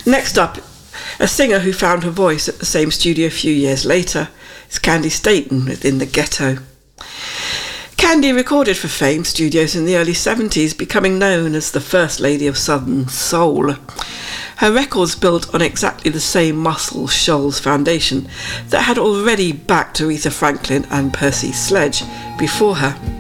Next up, a singer who found her voice at the same studio a few years later is Candi Staton within The Ghetto. Candi recorded for Fame Studios in the early 70s, becoming known as the First Lady of Southern Soul. Her records built on exactly the same Muscle Shoals foundation that had already backed Aretha Franklin and Percy Sledge before her.